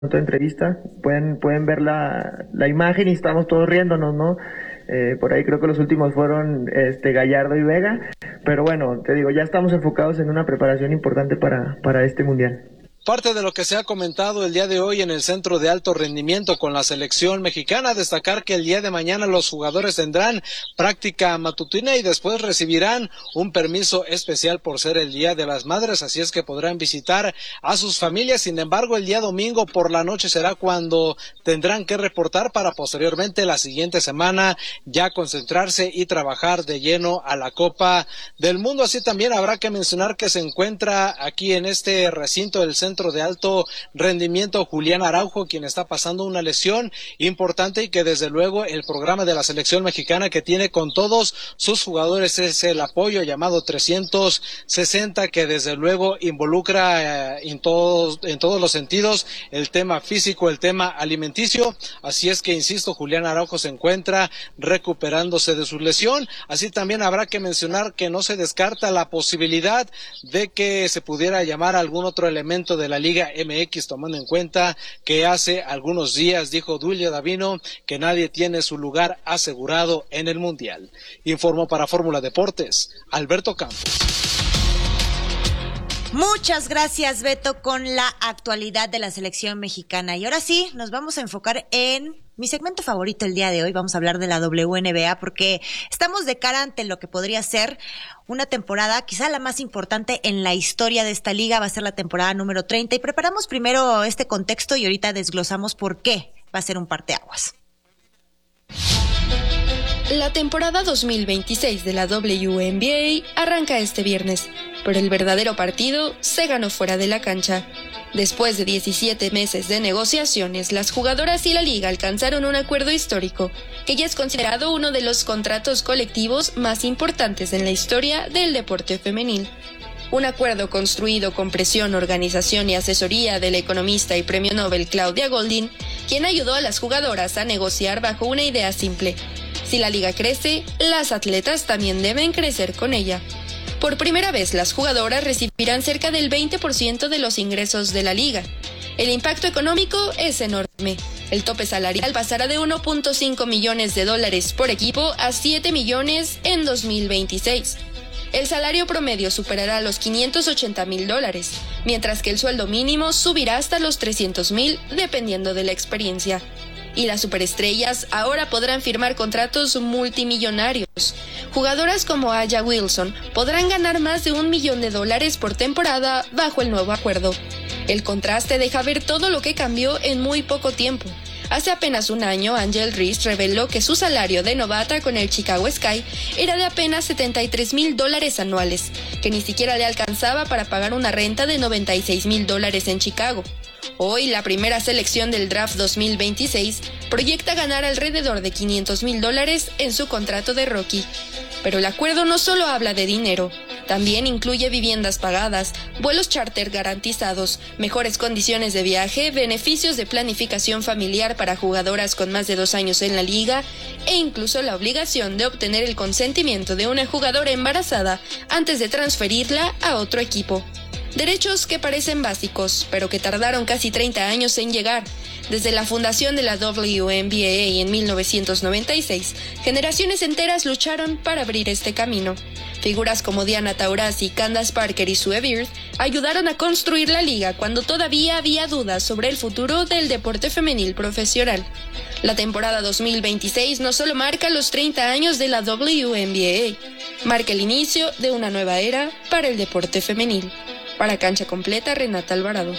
otra entrevista, pueden ver la imagen y estamos todos riéndonos, ¿no? Por ahí creo que los últimos fueron Gallardo y Vega, pero bueno, te digo, ya estamos enfocados en una preparación importante para este mundial. Parte de lo que se ha comentado el día de hoy en el Centro de Alto Rendimiento con la selección mexicana, destacar que el día de mañana los jugadores tendrán práctica matutina y después recibirán un permiso especial por ser el Día de las Madres, así es que podrán visitar a sus familias. Sin embargo, el día domingo por la noche será cuando tendrán que reportar para posteriormente la siguiente semana ya concentrarse y trabajar de lleno a la Copa del Mundo. Así también habrá que mencionar que se encuentra aquí en este recinto del Centro de Alto Rendimiento Julián Araujo, quien está pasando una lesión importante y que desde luego el programa de la selección mexicana que tiene con todos sus jugadores es el apoyo llamado 360, que desde luego involucra en todos los sentidos el tema físico, el tema alimenticio. Así es que, insisto, Julián Araujo se encuentra recuperándose de su lesión. Así también habrá que mencionar que no se descarta la posibilidad de que se pudiera llamar a algún otro elemento de la Liga MX, tomando en cuenta que hace algunos días dijo Duilio Davino que nadie tiene su lugar asegurado en el Mundial. Informó para Fórmula Deportes, Alberto Campos. Muchas gracias, Beto, con la actualidad de la selección mexicana. Y ahora sí, nos vamos a enfocar en mi segmento favorito el día de hoy. Vamos a hablar de la WNBA porque estamos de cara ante lo que podría ser una temporada, quizá la más importante en la historia de esta liga. Va a ser la temporada número 30 y preparamos primero este contexto y ahorita desglosamos por qué va a ser un parteaguas. La temporada 2026 de la WNBA arranca este viernes, pero el verdadero partido se ganó fuera de la cancha. Después de 17 meses de negociaciones, las jugadoras y la liga alcanzaron un acuerdo histórico, que ya es considerado uno de los contratos colectivos más importantes en la historia del deporte femenil. Un acuerdo construido con presión, organización y asesoría del economista y premio Nobel Claudia Goldin, quien ayudó a las jugadoras a negociar bajo una idea simple: si la liga crece, las atletas también deben crecer con ella. Por primera vez, las jugadoras recibirán cerca del 20% de los ingresos de la liga. El impacto económico es enorme. El tope salarial pasará de $1.5 millones por equipo a $7 millones en 2026. El salario promedio superará los $580,000, mientras que el sueldo mínimo subirá hasta los $300,000 dependiendo de la experiencia. Y las superestrellas ahora podrán firmar contratos multimillonarios. Jugadoras como Aya Wilson podrán ganar más de $1 millón por temporada bajo el nuevo acuerdo. El contraste deja ver todo lo que cambió en muy poco tiempo. Hace apenas un año, Angel Reese reveló que su salario de novata con el Chicago Sky era de apenas $73,000 anuales, que ni siquiera le alcanzaba para pagar una renta de $96,000 en Chicago. Hoy, la primera selección del draft 2026 proyecta ganar alrededor de $500,000 en su contrato de rookie. Pero el acuerdo no solo habla de dinero, también incluye viviendas pagadas, vuelos charter garantizados, mejores condiciones de viaje, beneficios de planificación familiar para jugadoras con más de 2 años en la liga e incluso la obligación de obtener el consentimiento de una jugadora embarazada antes de transferirla a otro equipo. Derechos que parecen básicos, pero que tardaron casi 30 años en llegar. Desde la fundación de la WNBA en 1996, generaciones enteras lucharon para abrir este camino. Figuras como Diana Taurasi, Candace Parker y Sue Bird ayudaron a construir la liga cuando todavía había dudas sobre el futuro del deporte femenil profesional. La temporada 2026 no solo marca los 30 años de la WNBA, marca el inicio de una nueva era para el deporte femenil. Para Cancha Completa, Renata Alvarado.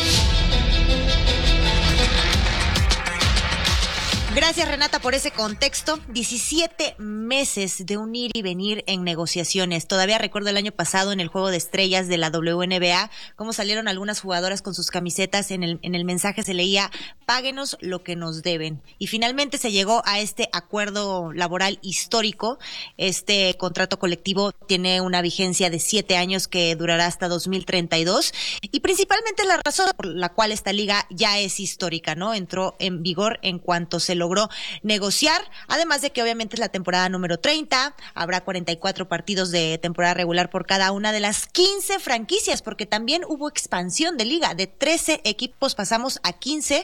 Gracias, Renata, por ese contexto. 17 meses de un ir y venir en negociaciones. Todavía recuerdo el año pasado en el Juego de Estrellas de la WNBA, cómo salieron algunas jugadoras con sus camisetas. En el mensaje se leía: páguenos lo que nos deben. Y finalmente se llegó a este acuerdo laboral histórico. Este contrato colectivo tiene una vigencia de 7 años que durará hasta 2032. Y principalmente la razón por la cual esta liga ya es histórica, ¿no? Entró en vigor en cuanto se logró permitió negociar, además de que obviamente es la temporada número 30, habrá 44 partidos de temporada regular por cada una de las 15 franquicias, porque también hubo expansión de liga, de 13 equipos pasamos a 15,